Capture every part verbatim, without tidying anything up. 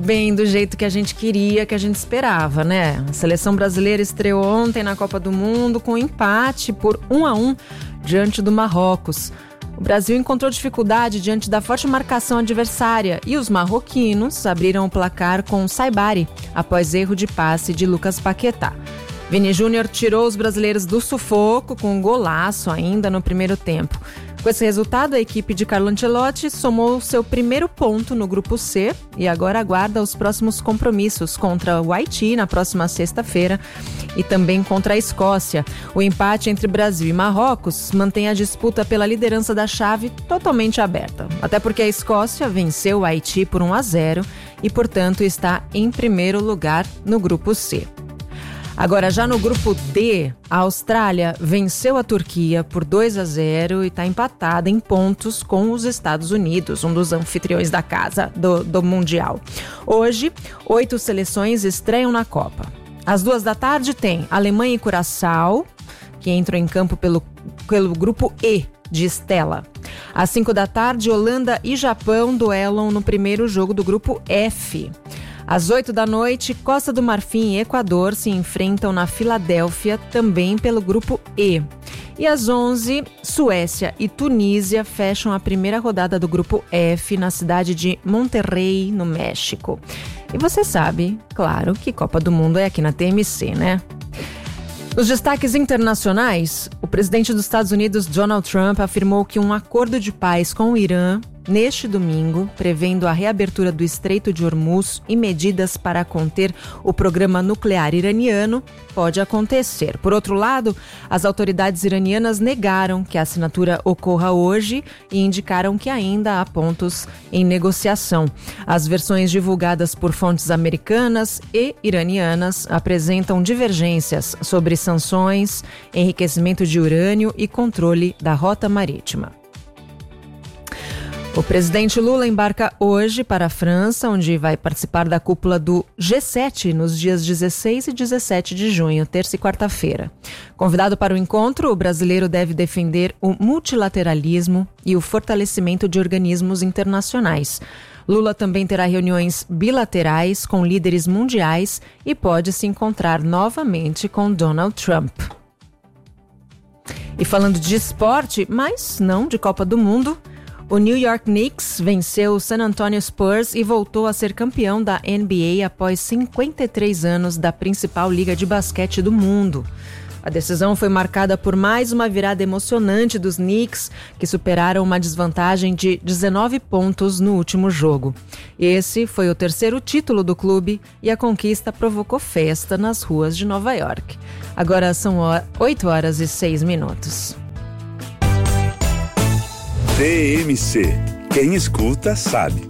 bem do jeito que a gente queria, que a gente esperava, né? A seleção brasileira estreou ontem na Copa do Mundo com um empate por um a um diante do Marrocos. O Brasil encontrou dificuldade diante da forte marcação adversária e os marroquinos abriram o placar com Saibari após erro de passe de Lucas Paquetá. Vini Júnior tirou os brasileiros do sufoco com um golaço ainda no primeiro tempo. Com esse resultado, a equipe de Carlo Ancelotti somou seu primeiro ponto no Grupo C e agora aguarda os próximos compromissos contra o Haiti na próxima sexta-feira e também contra a Escócia. O empate entre Brasil e Marrocos mantém a disputa pela liderança da chave totalmente aberta, até porque a Escócia venceu o Haiti por um a zero e, portanto, está em primeiro lugar no Grupo C. Agora, já no Grupo D, a Austrália venceu a Turquia por dois a zero e está empatada em pontos com os Estados Unidos, um dos anfitriões da casa do, do Mundial. Hoje, oito seleções estreiam na Copa. Às duas da tarde tem Alemanha e Curaçao, que entram em campo pelo, pelo Grupo E de Estela. Às cinco da tarde, Holanda e Japão duelam no primeiro jogo do Grupo F. Às oito da noite, Costa do Marfim e Equador se enfrentam na Filadélfia, também pelo Grupo E. E às onze, Suécia e Tunísia fecham a primeira rodada do Grupo F na cidade de Monterrey, no México. E você sabe, claro, que Copa do Mundo é aqui na T M C, né? Nos destaques internacionais, o presidente dos Estados Unidos, Donald Trump, afirmou que um acordo de paz com o Irã neste domingo, prevendo a reabertura do Estreito de Hormuz e medidas para conter o programa nuclear iraniano, pode acontecer. Por outro lado, as autoridades iranianas negaram que a assinatura ocorra hoje e indicaram que ainda há pontos em negociação. As versões divulgadas por fontes americanas e iranianas apresentam divergências sobre sanções, enriquecimento de urânio e controle da rota marítima. O presidente Lula embarca hoje para a França, onde vai participar da cúpula do G sete nos dias dezesseis e dezessete de junho, terça e quarta-feira. Convidado para o encontro, o brasileiro deve defender o multilateralismo e o fortalecimento de organismos internacionais. Lula também terá reuniões bilaterais com líderes mundiais e pode se encontrar novamente com Donald Trump. E falando de esporte, mas não de Copa do Mundo, o New York Knicks venceu o San Antonio Spurs e voltou a ser campeão da N B A após cinquenta e três anos da principal liga de basquete do mundo. A decisão foi marcada por mais uma virada emocionante dos Knicks, que superaram uma desvantagem de dezenove pontos no último jogo. Esse foi o terceiro título do clube e a conquista provocou festa nas ruas de Nova York. Agora são oito horas e seis minutos. T M C. Quem escuta sabe.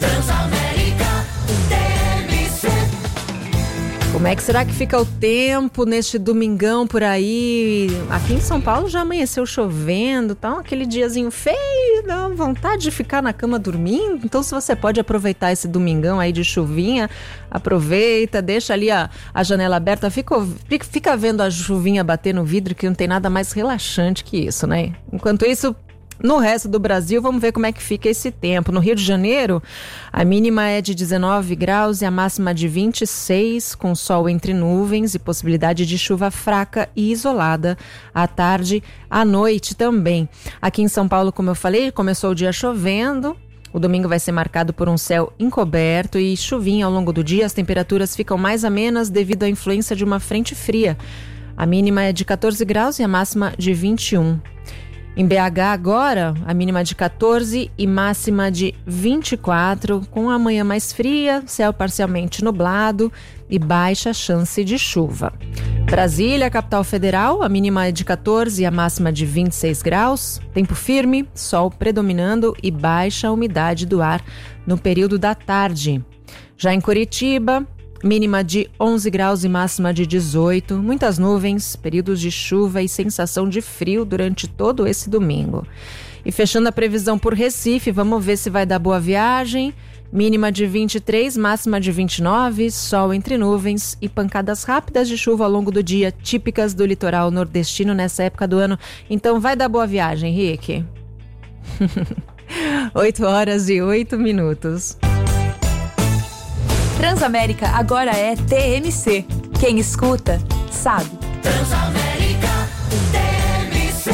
Como é que será que fica o tempo neste domingão por aí? Aqui em São Paulo já amanheceu chovendo, tá aquele diazinho feio, dá vontade de ficar na cama dormindo. Então, se você pode aproveitar esse domingão aí de chuvinha, aproveita, deixa ali a, a janela aberta, fica, fica vendo a chuvinha bater no vidro, que não tem nada mais relaxante que isso, né? Enquanto isso, no resto do Brasil, vamos ver como é que fica esse tempo. No Rio de Janeiro, a mínima é de dezenove graus e a máxima de vinte e seis, com sol entre nuvens e possibilidade de chuva fraca e isolada à tarde, à noite também. Aqui em São Paulo, como eu falei, começou o dia chovendo. O domingo vai ser marcado por um céu encoberto e chuvinha ao longo do dia. As temperaturas ficam mais amenas devido à influência de uma frente fria. A mínima é de catorze graus e a máxima de vinte e um. Em B H agora, a mínima de catorze e máxima de vinte e quatro, com a manhã mais fria, céu parcialmente nublado e baixa chance de chuva. Brasília, capital federal, a mínima é de catorze e a máxima de vinte e seis graus. Tempo firme, sol predominando e baixa umidade do ar no período da tarde. Já em Curitiba, mínima de onze graus e máxima de dezoito, muitas nuvens, períodos de chuva e sensação de frio durante todo esse domingo. E fechando a previsão por Recife, vamos ver se vai dar boa viagem. Mínima de vinte e três, máxima de vinte e nove, sol entre nuvens e pancadas rápidas de chuva ao longo do dia, típicas do litoral nordestino nessa época do ano. Então vai dar boa viagem, Rick. oito horas e oito minutos. Transamérica agora é T M C. Quem escuta, sabe. Transamérica T M C.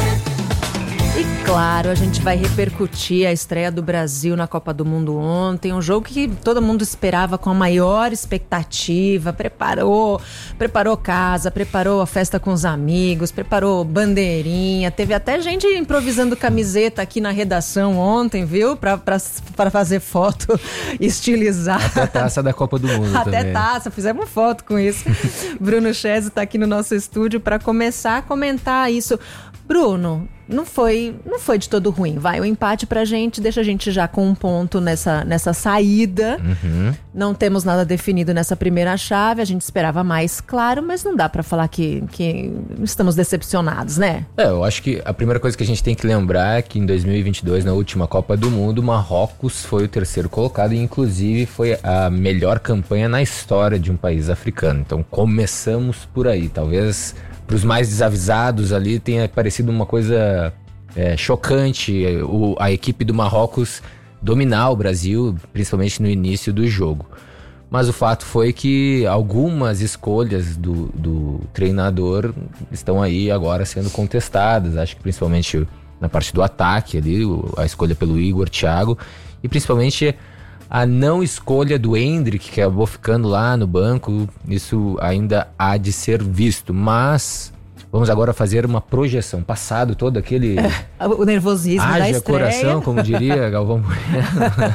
E claro, a gente vai repercutir a estreia do Brasil na Copa do Mundo ontem, um jogo que todo mundo esperava com a maior expectativa, preparou, preparou casa, preparou a festa com os amigos, preparou bandeirinha, teve até gente improvisando camiseta aqui na redação ontem, viu? Pra, pra, pra fazer foto, estilizar. Até taça da Copa do Mundo Até também. taça, fizemos foto com isso. Bruno Chessi tá aqui no nosso estúdio para começar a comentar isso. Bruno, não foi, não foi de todo ruim, vai, o empate pra gente deixa a gente já com um ponto nessa, nessa saída, Uhum. Não temos nada definido nessa primeira chave, a gente esperava mais, claro, mas não dá pra falar que, que estamos decepcionados, né? É, eu acho que a primeira coisa que a gente tem que lembrar é que em dois mil e vinte e dois, na última Copa do Mundo, Marrocos foi o terceiro colocado e inclusive foi a melhor campanha na história de um país africano. Então começamos por aí, talvez para os mais desavisados ali tenha parecido uma coisa é, chocante o, a equipe do Marrocos dominar o Brasil, principalmente no início do jogo. Mas o fato foi que algumas escolhas do, do treinador estão aí agora sendo contestadas. Acho que principalmente na parte do ataque ali, a escolha pelo Igor, Thiago, e principalmente a não escolha do Endrick, que acabou ficando lá no banco. Isso ainda há de ser visto, mas vamos agora fazer uma projeção. Passado todo aquele... É, o nervosismo da haja estreia. coração, como diria Galvão Bueno.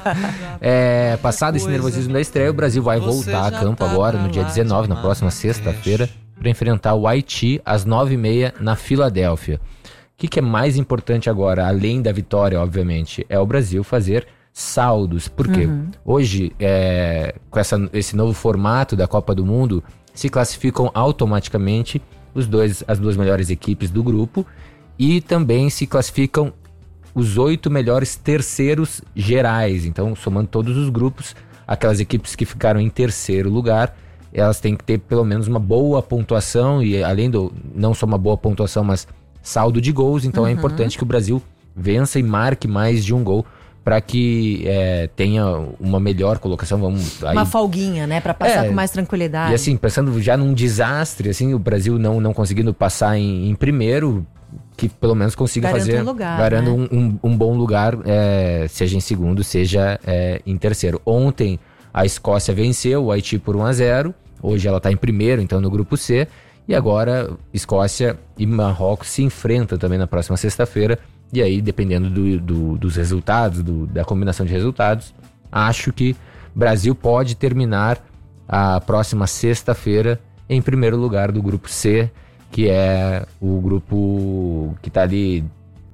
é, passado esse nervosismo da estreia, o Brasil vai voltar a campo agora no dia dezenove, na próxima sexta-feira, para enfrentar o Haiti às nove e meia na Filadélfia. O que, que é mais importante agora, além da vitória, obviamente, é o Brasil fazer saldos. Por quê? Uhum. Hoje, é, com essa, esse novo formato da Copa do Mundo, se classificam automaticamente os dois, as duas melhores equipes do grupo e também se classificam os oito melhores terceiros gerais. Então, somando todos os grupos, aquelas equipes que ficaram em terceiro lugar, elas têm que ter pelo menos uma boa pontuação e além do, não só uma boa pontuação, mas saldo de gols. Então, uhum. é importante que o Brasil vença e marque mais de um gol para que é, tenha uma melhor colocação. Vamos, aí, uma folguinha, né? Para passar é, com mais tranquilidade. E assim, pensando já num desastre, assim, o Brasil não, não conseguindo passar em, em primeiro, que pelo menos consiga garanta fazer... um lugar, garanta né? um, um, um bom lugar, é, seja em segundo, seja é, em terceiro. Ontem a Escócia venceu o Haiti por um a zero, hoje ela está em primeiro, então no grupo C, e agora Escócia e Marrocos se enfrentam também na próxima sexta-feira. E aí, dependendo do, do, dos resultados, do, da combinação de resultados, acho que Brasil pode terminar a próxima sexta-feira em primeiro lugar do grupo C, que é o grupo que está ali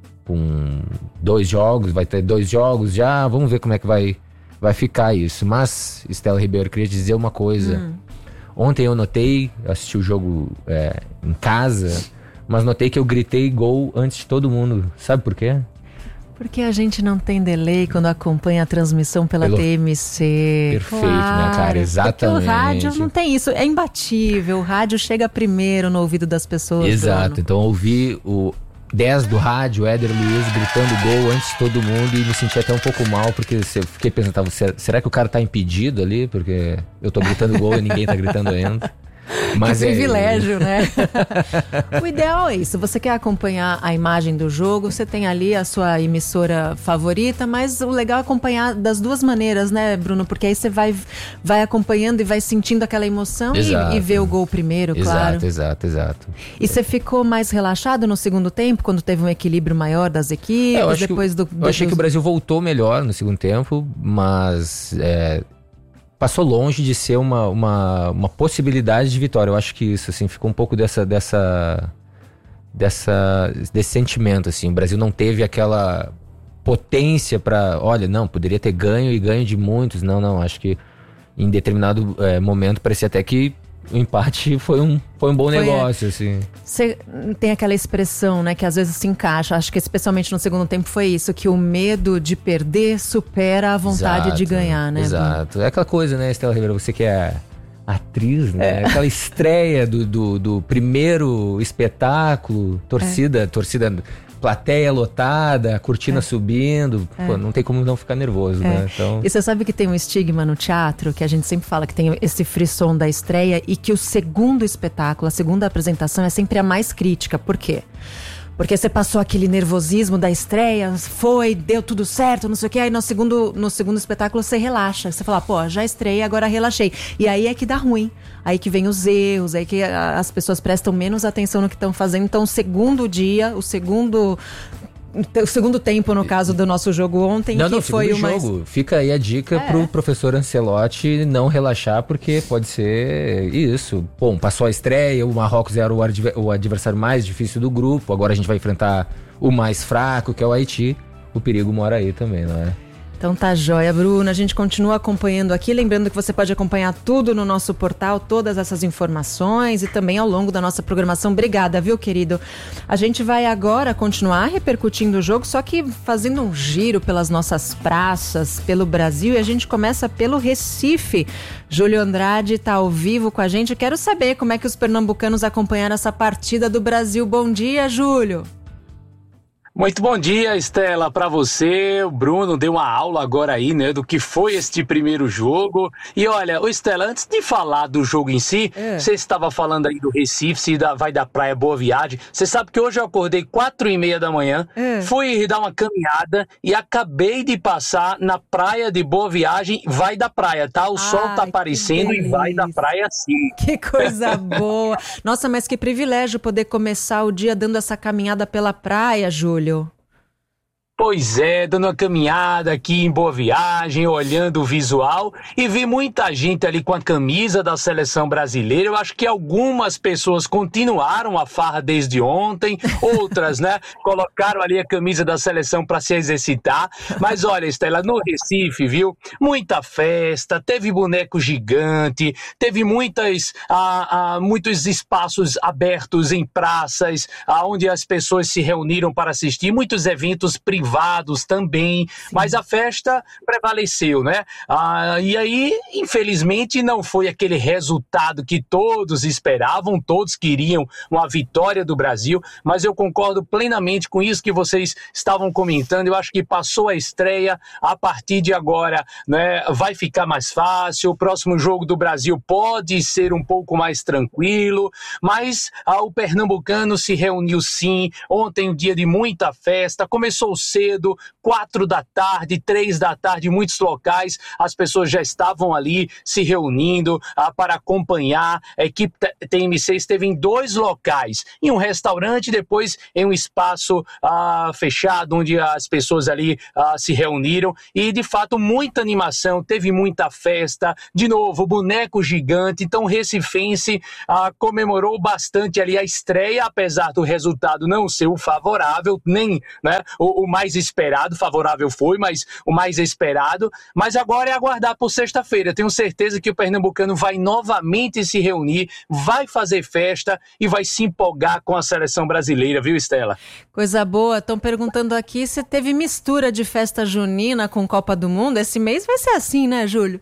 com dois jogos, vai ter dois jogos já, vamos ver como é que vai, vai ficar isso. Mas, Estela Ribeiro, queria te dizer uma coisa. Hum. Ontem eu notei, assisti o jogo é, em casa, mas notei que eu gritei gol antes de todo mundo. Sabe por quê? Porque a gente não tem delay quando acompanha a transmissão pela Pelo... T M C. Perfeito, claro, né, cara? Exatamente. Porque o rádio não tem isso, é imbatível. O rádio chega primeiro no ouvido das pessoas. Exato, Bruno. Então eu ouvi o dez do rádio, Éder Luiz, gritando gol antes de todo mundo e me senti até um pouco mal, porque eu fiquei pensando, será que o cara tá impedido ali? Porque eu tô gritando gol e ninguém tá gritando ainda. Mas que privilégio, é... né? O ideal é isso. Você quer acompanhar a imagem do jogo, você tem ali a sua emissora favorita, mas o legal é acompanhar das duas maneiras, né, Bruno? Porque aí você vai, vai acompanhando e vai sentindo aquela emoção e, e vê o gol primeiro, exato, claro. Exato, exato, exato. E você ficou mais relaxado no segundo tempo, quando teve um equilíbrio maior das equipes? É, eu depois que, do, eu depois achei que o Brasil voltou melhor no segundo tempo, mas... É... passou longe de ser uma, uma, uma possibilidade de vitória. Eu acho que isso, assim, ficou um pouco dessa, dessa, dessa, desse sentimento, assim. O Brasil não teve aquela potência para, olha, não, poderia ter ganho e ganho de muitos. Não, não, acho que em determinado é, momento parecia até que o empate foi um, foi um bom foi, negócio, é. assim. Você tem aquela expressão, né, que às vezes se encaixa, acho que especialmente no segundo tempo foi isso, que o medo de perder supera a vontade exato, de ganhar, né? Exato, é aquela coisa, né, Estela Ribeiro, você que é atriz, né, é. aquela estreia do, do, do primeiro espetáculo, torcida, é. torcida plateia lotada, a cortina é. subindo, é. Pô, não tem como não ficar nervoso, é. né? Então... E você sabe que tem um estigma no teatro, que a gente sempre fala que tem esse frisson da estreia e que o segundo espetáculo, a segunda apresentação é sempre a mais crítica. Por quê? Porque você passou aquele nervosismo da estreia, foi, deu tudo certo, não sei o quê. Aí no segundo, no segundo espetáculo você relaxa. Você fala, pô, já estreiei, agora relaxei. E aí é que dá ruim. Aí que vem os erros, aí que as pessoas prestam menos atenção no que estão fazendo. Então o segundo dia, o segundo... O segundo tempo, no caso do nosso jogo ontem, não, que não, foi o jogo. mais... Fica aí a dica é. pro professor Ancelotti não relaxar, porque pode ser isso. Bom, passou a estreia, o Marrocos era o, adver- o adversário mais difícil do grupo, agora a gente vai enfrentar o mais fraco, que é o Haiti. O perigo mora aí também, não é? Então tá joia, Bruno. A gente continua acompanhando aqui. Lembrando que você pode acompanhar tudo no nosso portal, todas essas informações e também ao longo da nossa programação. Obrigada, viu, querido? A gente vai agora continuar repercutindo o jogo, só que fazendo um giro pelas nossas praças, pelo Brasil. E a gente começa pelo Recife. Júlio Andrade tá ao vivo com a gente. Quero saber como é que os pernambucanos acompanharam essa partida do Brasil. Bom dia, Júlio. Muito bom dia, Estela, para você. O Bruno deu uma aula agora aí, né, do que foi este primeiro jogo. E olha, ô Estela, antes de falar do jogo em si, é. você estava falando aí do Recife, se da, vai da praia Boa Viagem. Você sabe que hoje eu acordei quatro e meia da manhã, é. fui dar uma caminhada e acabei de passar na praia de Boa Viagem, vai da praia, tá? O Ai, sol tá aparecendo e vai da praia sim. Que coisa boa. Nossa, mas que privilégio poder começar o dia dando essa caminhada pela praia, Júlio. Pois é, dando uma caminhada aqui em Boa Viagem, olhando o visual e vi muita gente ali com a camisa da seleção brasileira. Eu acho que algumas pessoas continuaram a farra desde ontem, outras, né, colocaram ali a camisa da seleção para se exercitar. Mas olha, Estela, no Recife, viu, muita festa, teve boneco gigante, teve muitas, ah, ah, muitos espaços abertos em praças, ah, onde as pessoas se reuniram para assistir, muitos eventos privados também, Sim. mas a festa prevaleceu, né? Ah, e aí, infelizmente, não foi aquele resultado que todos esperavam, todos queriam uma vitória do Brasil, mas eu concordo plenamente com isso que vocês estavam comentando. Eu acho que passou a estreia, a partir de agora, né, vai ficar mais fácil, o próximo jogo do Brasil pode ser um pouco mais tranquilo, mas ah, o pernambucano se reuniu sim, ontem um dia de muita festa, começou cedo, quatro da tarde, três da tarde, em muitos locais, as pessoas já estavam ali se reunindo ah, para acompanhar. A equipe T M C esteve em dois locais, em um restaurante, depois em um espaço ah, fechado, onde as pessoas ali ah, se reuniram, e de fato muita animação, teve muita festa, de novo, boneco gigante. Então o recifense ah, comemorou bastante ali a estreia, apesar do resultado não ser o favorável, nem, né, o, o mais esperado, favorável foi, mas o mais esperado, mas agora é aguardar por sexta-feira. Tenho certeza que o pernambucano vai novamente se reunir, vai fazer festa e vai se empolgar com a seleção brasileira, viu, Estela? Coisa boa. Estão perguntando aqui se teve mistura de festa junina com Copa do Mundo. Esse mês vai ser assim, né, Júlio?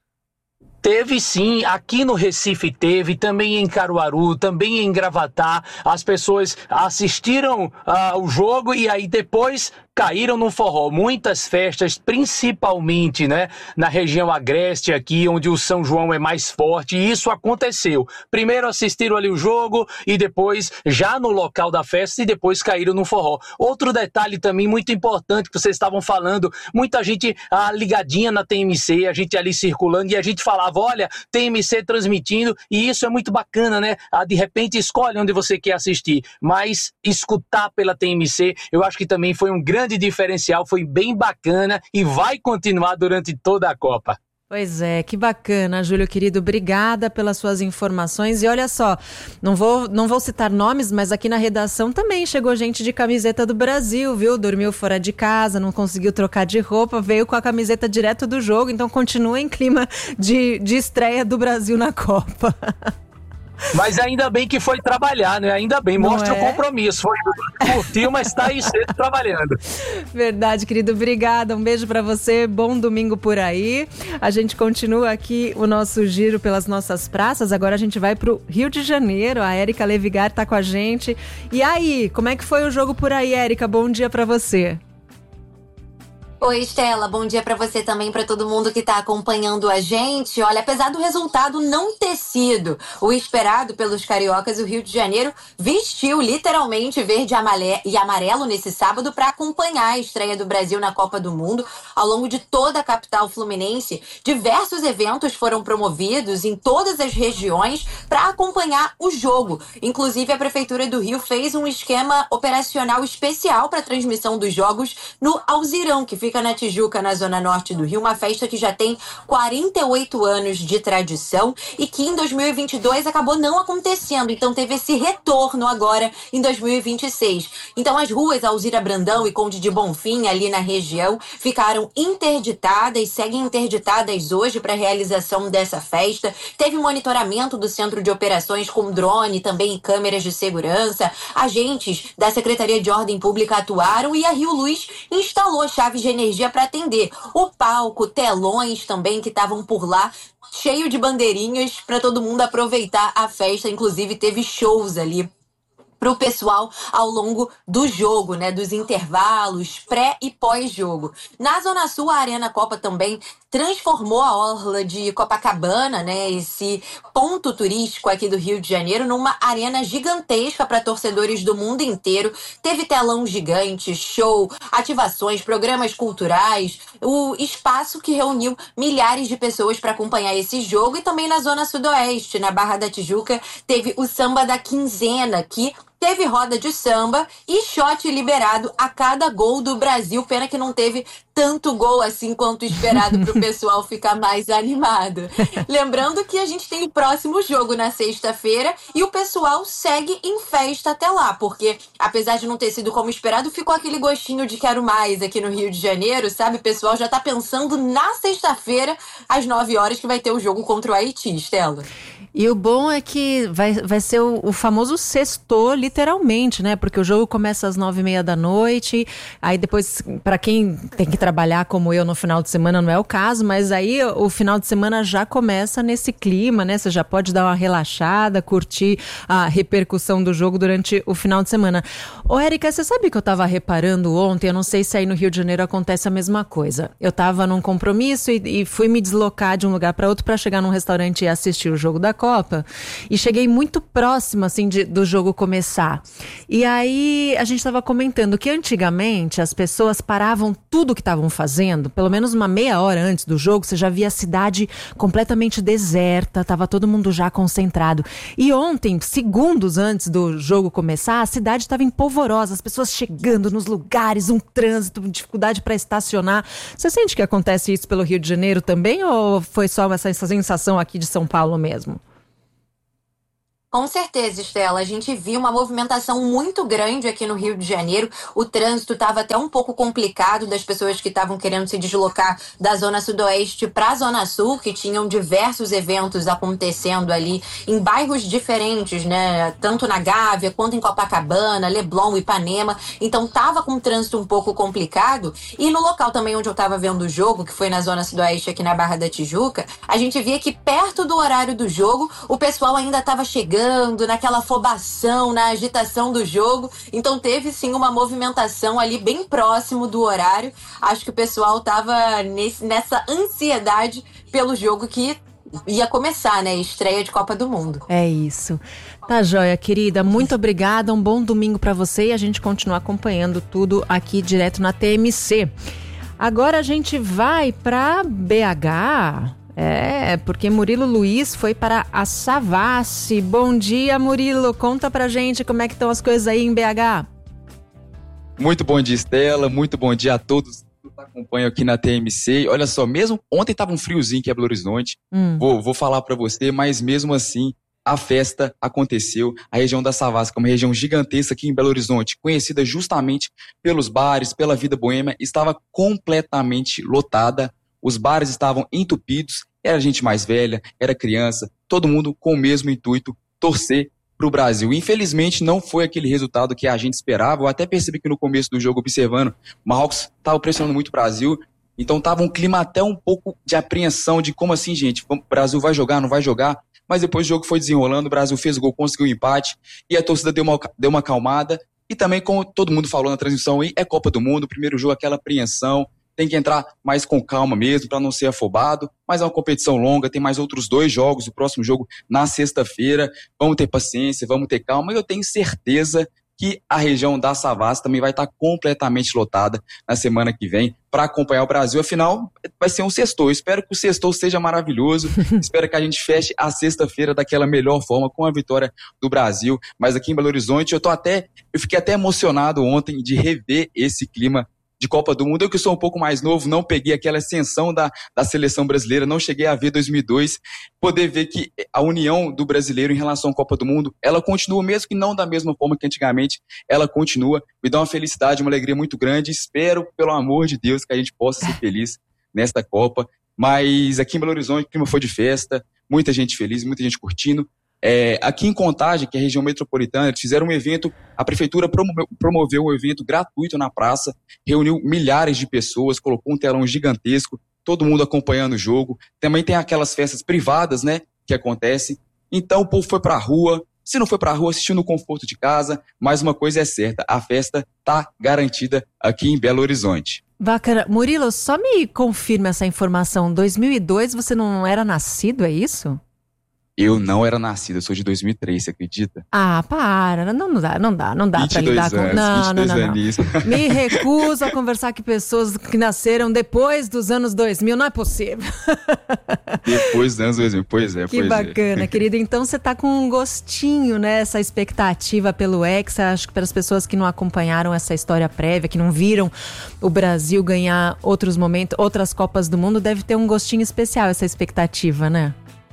Teve sim, aqui no Recife teve, também em Caruaru, também em Gravatá. As pessoas assistiram uh, o jogo e aí depois caíram no forró. Muitas festas, principalmente, né, na região agreste aqui, onde o São João é mais forte, e isso aconteceu. Primeiro assistiram ali o jogo e depois já no local da festa e depois caíram no forró. Outro detalhe também muito importante que vocês estavam falando, muita gente ah, ligadinha na T M C, a gente ali circulando e a gente falava, olha, T M C transmitindo, e isso é muito bacana, né? Ah, de repente escolhe onde você quer assistir, mas escutar pela T M C, eu acho que também foi um grande diferencial, foi bem bacana e vai continuar durante toda a Copa. Pois é, que bacana, Júlio querido, obrigada pelas suas informações. E olha só, não vou, não vou citar nomes, mas aqui na redação também chegou gente de camiseta do Brasil, viu? Dormiu fora de casa, não conseguiu trocar de roupa, veio com a camiseta direto do jogo, então continua em clima de, de estreia do Brasil na Copa. Mas ainda bem que foi trabalhar, né? Ainda bem, mostra Não é? o compromisso. Foi curtiu, mas tá aí cedo trabalhando. Verdade, querido. Obrigada. Um beijo pra você. Bom domingo por aí. A gente continua aqui o nosso giro pelas nossas praças. Agora a gente vai pro Rio de Janeiro. A Érica Levigar tá com a gente. E aí, como é que foi o jogo por aí, Érica? Bom dia pra você. Oi, Estela, bom dia pra você também, pra todo mundo que tá acompanhando a gente. Olha, apesar do resultado não ter sido o esperado pelos cariocas, o Rio de Janeiro vestiu literalmente verde e amarelo nesse sábado para acompanhar a estreia do Brasil na Copa do Mundo. Ao longo de toda a capital fluminense, diversos eventos foram promovidos em todas as regiões para acompanhar o jogo. Inclusive, a Prefeitura do Rio fez um esquema operacional especial para a transmissão dos jogos no Alzirão, que fica na Tijuca, na zona norte do Rio, uma festa que já tem quarenta e oito anos de tradição e que em dois mil e vinte e dois acabou não acontecendo, então teve esse retorno agora em dois mil e vinte e seis. Então as ruas Alzira Brandão e Conde de Bonfim, ali na região, ficaram interditadas, seguem interditadas hoje para a realização dessa festa. Teve monitoramento do Centro de Operações com drone, também câmeras de segurança. Agentes da Secretaria de Ordem Pública atuaram e a Rio Luz instalou chaves de energia para atender. O palco, telões também que estavam por lá, cheio de bandeirinhas para todo mundo aproveitar a festa. Inclusive teve shows ali para o pessoal ao longo do jogo, né, dos intervalos, pré e pós-jogo. Na Zona Sul, a Arena Copa também transformou a orla de Copacabana, né, esse ponto turístico aqui do Rio de Janeiro, numa arena gigantesca para torcedores do mundo inteiro. Teve telão gigante, show, ativações, programas culturais, o espaço que reuniu milhares de pessoas para acompanhar esse jogo. E também na Zona Sudoeste, na Barra da Tijuca, teve o Samba da Quinzena, que teve roda de samba e shot liberado a cada gol do Brasil. Pena que não teve tanto gol assim quanto esperado para o pessoal ficar mais animado. Lembrando que a gente tem o próximo jogo na sexta-feira e o pessoal segue em festa até lá, porque apesar de não ter sido como esperado, ficou aquele gostinho de quero mais aqui no Rio de Janeiro, sabe? O pessoal já tá pensando na sexta-feira, às nove horas, que vai ter o jogo contra o Haiti, Estela. E o bom é que vai, vai ser o, o famoso sextou, literalmente, né? Porque o jogo começa às nove e meia da noite, aí depois, para quem tem que trabalhar como eu no final de semana, não é o caso, mas aí o final de semana já começa nesse clima, né? Você já pode dar uma relaxada, curtir a repercussão do jogo durante o final de semana. Ô, Érica, você sabe que eu tava reparando ontem, eu não sei se aí no Rio de Janeiro acontece a mesma coisa. Eu tava num compromisso e, e fui me deslocar de um lugar para outro para chegar num restaurante e assistir o jogo da Copa, e cheguei muito próximo assim de, do jogo começar. E aí a gente estava comentando que antigamente as pessoas paravam tudo que estavam fazendo, pelo menos uma meia hora antes do jogo, você já via a cidade completamente deserta, estava todo mundo já concentrado. E ontem, segundos antes do jogo começar, a cidade estava empolvorosa, as pessoas chegando nos lugares, um trânsito, dificuldade para estacionar. Você sente que acontece isso pelo Rio de Janeiro também, ou foi só essa, essa sensação aqui de São Paulo mesmo? Com certeza, Estela. A gente viu uma movimentação muito grande aqui no Rio de Janeiro. O trânsito estava até um pouco complicado das pessoas que estavam querendo se deslocar da Zona Sudoeste para a Zona Sul, que tinham diversos eventos acontecendo ali em bairros diferentes, né? Tanto na Gávea quanto em Copacabana, Leblon, Ipanema. Então estava com um trânsito um pouco complicado. E no local também onde eu estava vendo o jogo, que foi na Zona Sudoeste aqui na Barra da Tijuca, a gente via que perto do horário do jogo o pessoal ainda estava chegando naquela afobação, na agitação do jogo. Então teve sim uma movimentação ali bem próximo do horário. Acho que o pessoal tava nesse, nessa ansiedade pelo jogo que ia começar, né? Estreia de Copa do Mundo. É isso. Tá joia, querida. Muito obrigada. Um bom domingo pra você e a gente continua acompanhando tudo aqui direto na T M C. Agora a gente vai pra B H. É, porque Murilo Luiz foi para a Savassi. Bom dia, Murilo. Conta pra gente como é que estão as coisas aí em B H. Muito bom dia, Estela. Muito bom dia a todos que acompanham aqui na T M C. Olha só, mesmo ontem tava um friozinho aqui em Belo Horizonte. Hum. Vou, vou falar pra você, mas mesmo assim a festa aconteceu. A região da Savassi, que é uma região gigantesca aqui em Belo Horizonte, conhecida justamente pelos bares, pela vida boêmia, estava completamente lotada. Os bares estavam entupidos, era gente mais velha, era criança, todo mundo com o mesmo intuito, torcer para o Brasil. Infelizmente, não foi aquele resultado que a gente esperava. Eu até percebi que no começo do jogo, observando, o Marrocos estava pressionando muito o Brasil, então estava um clima até um pouco de apreensão, de como assim, gente, o Brasil vai jogar, não vai jogar? Mas depois o jogo foi desenrolando, o Brasil fez o gol, conseguiu o empate, e a torcida deu uma, deu uma acalmada. E também, como todo mundo falou na transmissão aí, é Copa do Mundo, o primeiro jogo, aquela apreensão, tem que entrar mais com calma mesmo, para não ser afobado, mas é uma competição longa, tem mais outros dois jogos, o próximo jogo na sexta-feira, vamos ter paciência, vamos ter calma, e eu tenho certeza que a região da Savassi também vai estar completamente lotada na semana que vem para acompanhar o Brasil. Afinal, vai ser um sextou. Espero que o sextou seja maravilhoso. Espero que a gente feche a sexta-feira daquela melhor forma, com a vitória do Brasil. Mas aqui em Belo Horizonte, eu tô até, eu fiquei até emocionado ontem de rever esse clima de Copa do Mundo. Eu que sou um pouco mais novo, não peguei aquela ascensão da, da seleção brasileira, não cheguei a ver dois mil e dois, poder ver que a união do brasileiro em relação à Copa do Mundo, ela continua, mesmo que não da mesma forma que antigamente, ela continua, me dá uma felicidade, uma alegria muito grande. Espero, pelo amor de Deus, que a gente possa ser feliz nesta Copa, mas aqui em Belo Horizonte o clima foi de festa, muita gente feliz, muita gente curtindo. É, aqui em Contagem, que é a região metropolitana, eles fizeram um evento, a prefeitura promoveu, promoveu um evento gratuito na praça, reuniu milhares de pessoas, colocou um telão gigantesco, todo mundo acompanhando o jogo. Também tem aquelas festas privadas, né, que acontecem. Então o povo foi pra rua, se não foi pra rua, assistiu no conforto de casa, mas uma coisa é certa, a festa tá garantida aqui em Belo Horizonte. Bacana. Murilo, só me confirma essa informação, dois mil e dois você não era nascido, é isso? Eu não era nascido, eu sou de dois mil e três, você acredita? Ah, para, não, não dá, não dá, não dá pra lidar com... Anos, não, não, não, anos. não. Me recuso a conversar com pessoas que nasceram depois dos anos dois mil, não é possível. Depois dos anos dois mil, pois é, que pois bacana, é. Querida. Então você tá com um gostinho, né, essa expectativa pelo Hexa. Acho que para as pessoas que não acompanharam essa história prévia, que não viram o Brasil ganhar outros momentos, outras Copas do Mundo, deve ter um gostinho especial essa expectativa, né?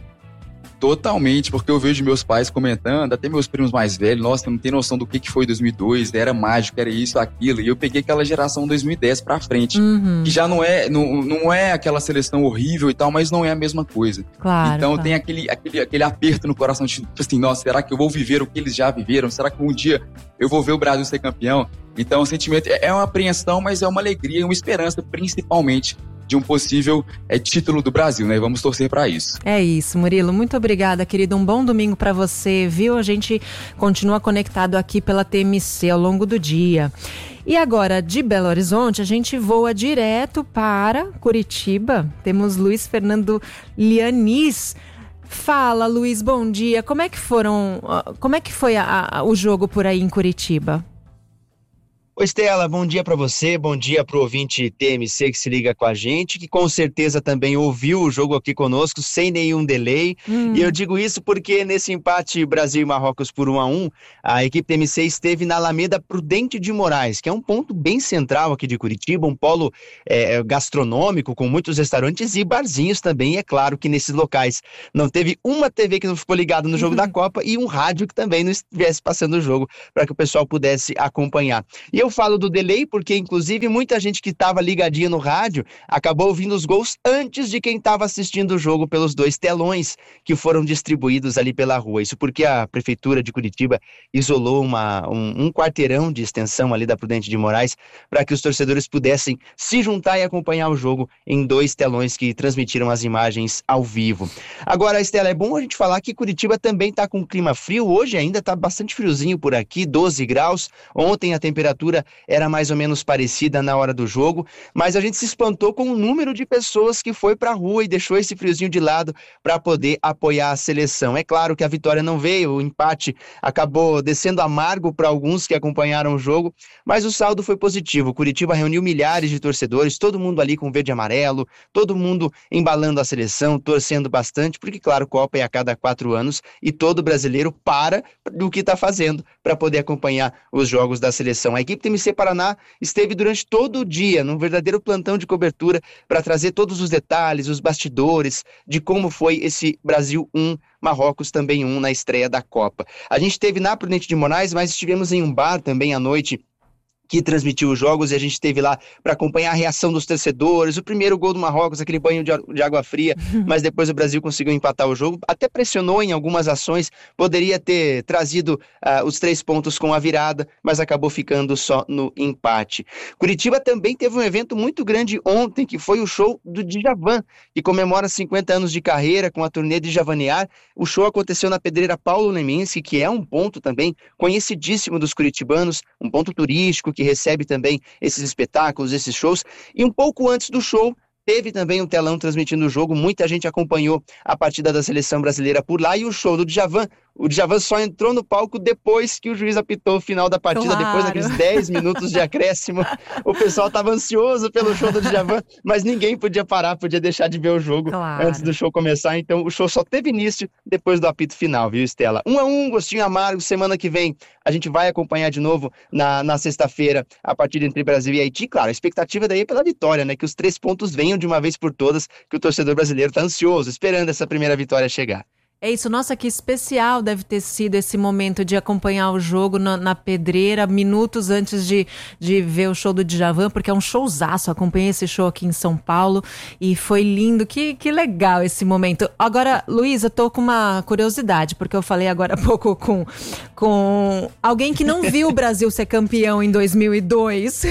Totalmente, porque eu vejo meus pais comentando, até meus primos mais velhos, nossa, não tem noção do que, que foi dois mil e dois, era mágico, era isso, aquilo, e eu peguei aquela geração dois mil e dez pra frente, uhum. que já não é, não, não é aquela seleção horrível e tal, mas não é a mesma coisa. Claro, então claro. tem aquele, aquele, aquele aperto no coração, tipo assim, nossa, será que eu vou viver o que eles já viveram? Será que um dia eu vou ver o Brasil ser campeão? Então o sentimento é uma apreensão, mas é uma alegria e uma esperança, principalmente, de um possível é, título do Brasil, né? Vamos torcer para isso. É isso, Murilo. Muito obrigada, querido. Um bom domingo para você, viu? A gente continua conectado aqui pela T M C ao longo do dia. E agora, de Belo Horizonte, a gente voa direto para Curitiba. Temos Luiz Fernando Lianis. Fala, Luiz, bom dia. Como é que foram, como é que foi a, a, o jogo por aí em Curitiba? Oi, Estela, bom dia para você, bom dia para o ouvinte T M C que se liga com a gente, que com certeza também ouviu o jogo aqui conosco sem nenhum delay. Hum. E eu digo isso porque nesse empate Brasil e Marrocos por um a um, a equipe T M C esteve na Alameda Prudente de Moraes, que é um ponto bem central aqui de Curitiba, um polo é, gastronômico com muitos restaurantes e barzinhos também. E é claro que nesses locais não teve uma T V que não ficou ligada no jogo uhum. da Copa e um rádio que também não estivesse passando o jogo para que o pessoal pudesse acompanhar. E eu falo do delay porque, inclusive, muita gente que estava ligadinha no rádio acabou ouvindo os gols antes de quem estava assistindo o jogo pelos dois telões que foram distribuídos ali pela rua. Isso porque a Prefeitura de Curitiba isolou uma, um, um quarteirão de extensão ali da Prudente de Moraes para que os torcedores pudessem se juntar e acompanhar o jogo em dois telões que transmitiram as imagens ao vivo. Agora, Estela, é bom a gente falar que Curitiba também está com clima frio. Hoje ainda está bastante friozinho por aqui, doze graus. Ontem a temperatura era mais ou menos parecida na hora do jogo, mas a gente se espantou com o número de pessoas que foi para a rua e deixou esse friozinho de lado para poder apoiar a seleção. É claro que a vitória não veio, o empate acabou descendo amargo para alguns que acompanharam o jogo, mas o saldo foi positivo. Curitiba reuniu milhares de torcedores, todo mundo ali com verde e amarelo, todo mundo embalando a seleção, torcendo bastante, porque claro, Copa é a cada quatro anos e todo brasileiro para do que está fazendo para poder acompanhar os jogos da seleção. A equipe T M C Paraná esteve durante todo o dia num verdadeiro plantão de cobertura para trazer todos os detalhes, os bastidores de como foi esse Brasil um, Marrocos também um na estreia da Copa. A gente esteve na Prudente de Moraes, mas estivemos em um bar também à noite que transmitiu os jogos, e a gente esteve lá para acompanhar a reação dos torcedores, o primeiro gol do Marrocos, aquele banho de, de água fria, mas depois o Brasil conseguiu empatar o jogo, até pressionou em algumas ações, poderia ter trazido uh, os três pontos com a virada, mas acabou ficando só no empate. Curitiba também teve um evento muito grande ontem, que foi o show do Djavan, que comemora cinquenta anos de carreira com a turnê de Javanear. O show aconteceu na Pedreira Paulo Leminski, que é um ponto também conhecidíssimo dos curitibanos, um ponto turístico que recebe também esses espetáculos, esses shows. E um pouco antes do show, teve também um telão transmitindo o jogo, muita gente acompanhou a partida da seleção brasileira por lá, e o show do Djavan, o Djavan só entrou no palco depois que o juiz apitou o final da partida, claro. Depois daqueles dez minutos de acréscimo. O pessoal estava ansioso pelo show do Djavan, mas ninguém podia parar, podia deixar de ver o jogo, claro. Antes do show começar, então o show só teve início depois do apito final, viu, Estela? Um a um, gostinho amargo. Semana que vem a gente vai acompanhar de novo na, na sexta-feira a partida entre Brasil e Haiti. Claro, a expectativa daí é pela vitória, né? Que os três pontos venham de uma vez por todas, que o torcedor brasileiro está ansioso, esperando essa primeira vitória chegar. É isso, nossa, que especial deve ter sido esse momento de acompanhar o jogo na, na Pedreira, minutos antes de, de ver o show do Djavan, porque é um showzaço. Acompanhei esse show aqui em São Paulo e foi lindo, que, que legal esse momento. Agora, Luiz, eu tô com uma curiosidade, porque eu falei agora há pouco com, com alguém que não viu o Brasil ser campeão em dois mil e dois.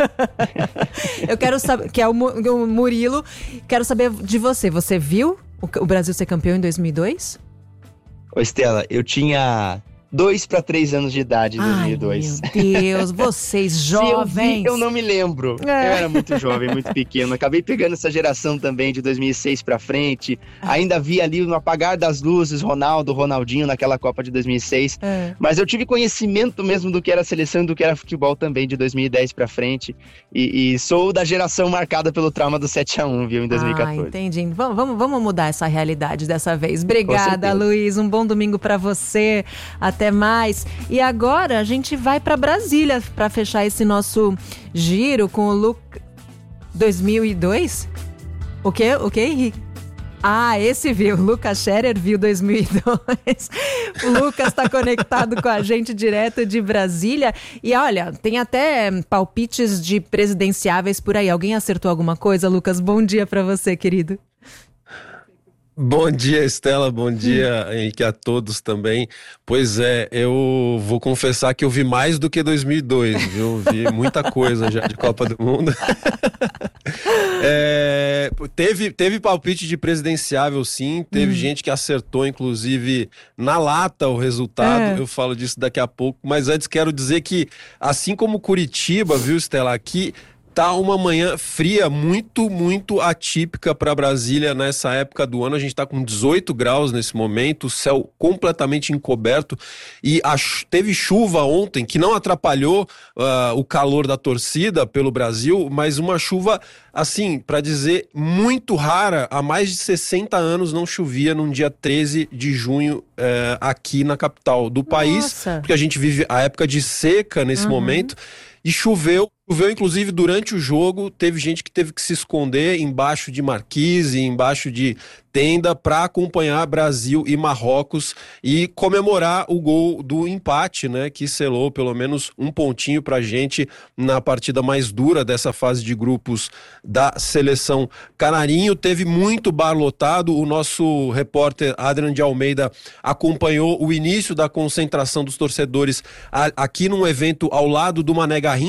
Eu quero saber, que é o Murilo, quero saber de você, você viu o Brasil ser campeão em dois mil e dois? Ô, Estela, eu tinha dois para três anos de idade em dois mil e dois. Ai, meu Deus, vocês jovens. Se eu vi, eu não me lembro. É. Eu era muito jovem, muito pequeno. Acabei pegando essa geração também de dois mil e seis para frente. Ainda vi ali no apagar das luzes Ronaldo, Ronaldinho naquela Copa de dois mil e seis. É. Mas eu tive conhecimento mesmo do que era seleção e do que era futebol também de dois mil e dez para frente. E, e sou da geração marcada pelo trauma do sete a um, viu, em dois mil e quatorze. Ah, entendi. Vamos, vamos, vamos mudar essa realidade dessa vez. Obrigada, Luiz. Um bom domingo para você. Até mais. E agora a gente vai para Brasília para fechar esse nosso giro com o Lucas. dois mil e dois? O quê? O quê, Henrique? Ah, esse viu. Lucas Scherer viu dois mil e dois. O Lucas está conectado com a gente direto de Brasília. E olha, tem até palpites de presidenciáveis por aí. Alguém acertou alguma coisa? Lucas, bom dia para você, querido. Bom dia, Estela, bom dia, Henrique, a todos também. Pois é, eu vou confessar que eu vi mais do que dois mil e dois, viu? Vi muita coisa já de Copa do Mundo. É, teve, teve palpite de presidenciável, sim, teve hum. gente que acertou, inclusive, na lata o resultado, é. eu falo disso daqui a pouco, mas antes quero dizer que, assim como Curitiba, viu, Estela, aqui tá uma manhã fria, muito, muito atípica para Brasília nessa época do ano. A gente tá com dezoito graus nesse momento, o céu completamente encoberto e a, teve chuva ontem que não atrapalhou uh, o calor da torcida pelo Brasil, mas uma chuva, assim, para dizer, muito rara. Há mais de sessenta anos não chovia num dia treze de junho uh, aqui na capital do país. Nossa. Porque a gente vive a época de seca nesse uhum. momento e choveu. Choveu, inclusive, durante o jogo, teve gente que teve que se esconder embaixo de marquise, embaixo de tenda, para acompanhar Brasil e Marrocos e comemorar o gol do empate, né, que selou pelo menos um pontinho pra gente na partida mais dura dessa fase de grupos da seleção canarinho. Teve muito bar lotado, o nosso repórter Adrian de Almeida acompanhou o início da concentração dos torcedores aqui num evento ao lado do Mané Garrincha,